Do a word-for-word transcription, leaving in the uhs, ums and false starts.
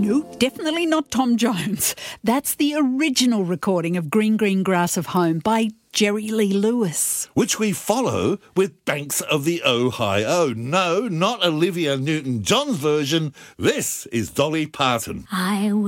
No, definitely not Tom Jones. That's the original recording of Green Green Grass of Home by Jerry Lee Lewis. Which we follow with Banks of the Ohio. No, not Olivia Newton-John's version. This is Dolly Parton. I